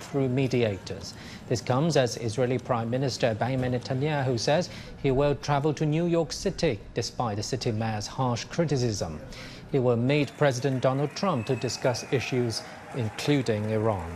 through mediators. This comes as Israeli Prime Minister Benjamin Netanyahu says he will travel to New York City despite the city mayor's harsh criticism. He will meet President Donald Trump to discuss issues including Iran.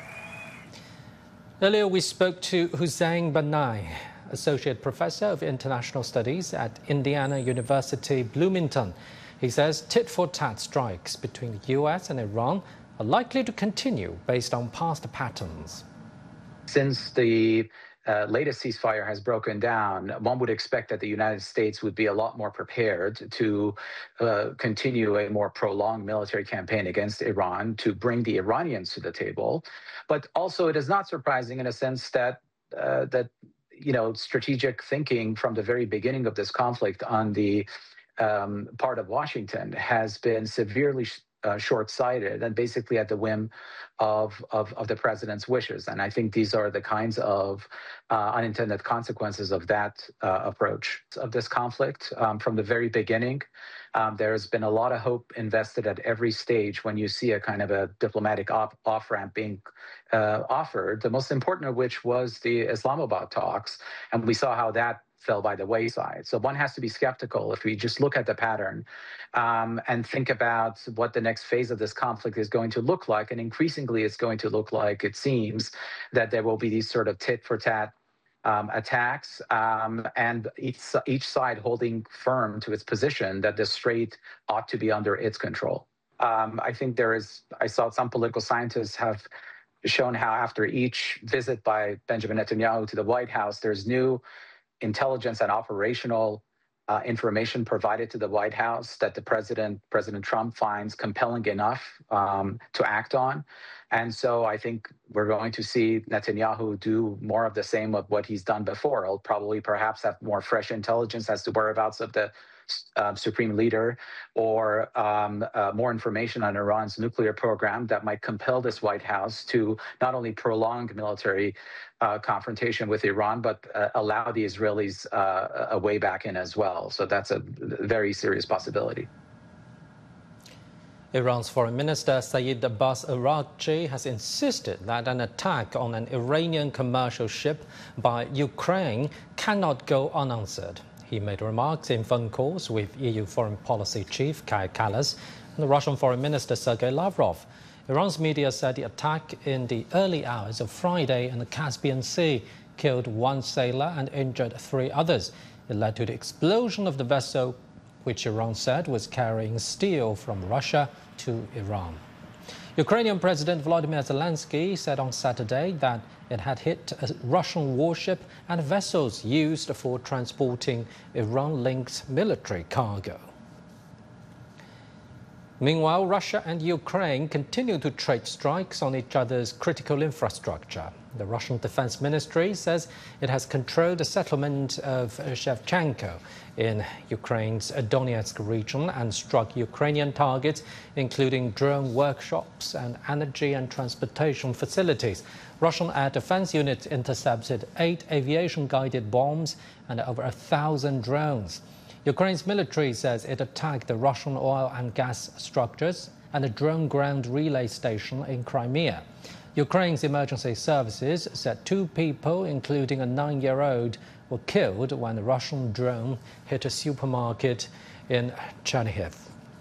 Earlier we spoke to Hussein Banai, Associate Professor of International Studies at Indiana University, Bloomington. He says tit-for-tat strikes between the US and Iran are likely to continue based on past patterns. Since the latest ceasefire has broken down, one would expect that the United States would be a lot more prepared to continue a more prolonged military campaign against Iran, to bring the Iranians to the table. But also it is not surprising in a sense that strategic thinking from the very beginning of this conflict on the part of Washington has been severely short-sighted and basically at the whim of the president's wishes. And I think these are the kinds of unintended consequences of that approach of this conflict. From the very beginning, there's been a lot of hope invested at every stage when you see a kind of a diplomatic off-ramp being offered, the most important of which was the Islamabad talks. And we saw how that fell by the wayside. So one has to be skeptical if we just look at the pattern and think about what the next phase of this conflict is going to look like. And increasingly, it's going to look like, it seems, that there will be these sort of tit-for-tat attacks, and each side holding firm to its position that the strait ought to be under its control. I think I saw some political scientists have shown how after each visit by Benjamin Netanyahu to the White House, there's new intelligence and operational information provided to the White House that the President Trump finds compelling enough to act on. And so I think we're going to see Netanyahu do more of the same of what he's done before. He'll probably perhaps have more fresh intelligence as to whereabouts of the supreme leader, or more information on Iran's nuclear program that might compel this White House to not only prolong military confrontation with Iran, but allow the Israelis a way back in as well. So that's a very serious possibility. Iran's Foreign Minister Saeed Abbas Araghchi has insisted that an attack on an Iranian commercial ship by Ukraine cannot go unanswered. He made remarks in phone calls with EU Foreign Policy Chief Kaja Kallas and the Russian Foreign Minister Sergei Lavrov. Iran's media said the attack in the early hours of Friday in the Caspian Sea killed one sailor and injured 3 others. It led to the explosion of the vessel, which Iran said was carrying steel from Russia to Iran. Ukrainian President Volodymyr Zelensky said on Saturday that it had hit a Russian warship and vessels used for transporting Iran-linked military cargo. Meanwhile, Russia and Ukraine continue to trade strikes on each other's critical infrastructure. The Russian Defense Ministry says it has controlled the settlement of Shevchenko in Ukraine's Donetsk region and struck Ukrainian targets, including drone workshops and energy and transportation facilities. Russian air defense units intercepted 8 aviation-guided bombs and over 1,000 drones. Ukraine's military says it attacked the Russian oil and gas structures and a drone ground relay station in Crimea. Ukraine's emergency services said 2 people, including a 9-year-old, were killed when a Russian drone hit a supermarket in Chernihiv.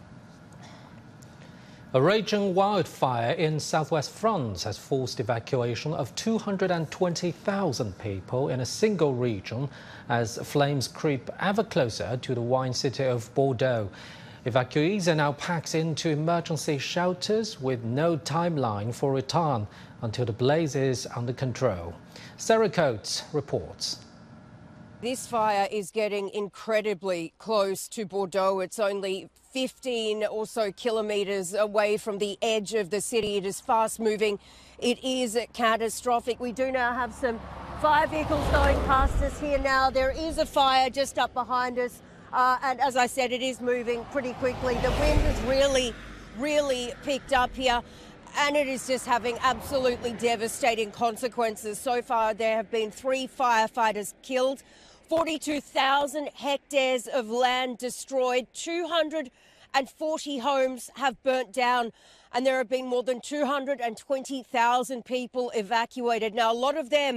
A raging wildfire in southwest France has forced evacuation of 220,000 people in a single region as flames creep ever closer to the wine city of Bordeaux. Evacuees are now packed into emergency shelters with no timeline for return until the blaze is under control. Sarah Coates reports. This fire is getting incredibly close to Bordeaux. It's only 15 or so kilometres away from the edge of the city. It is fast moving. It is catastrophic. We do now have some fire vehicles going past us here now. There is a fire just up behind us. And as I said, it is moving pretty quickly. The wind has really picked up here. And it is just having absolutely devastating consequences. So far, there have been 3 firefighters killed, 42,000 hectares of land destroyed, 240 homes have burnt down, and there have been more than 220,000 people evacuated. Now, a lot of them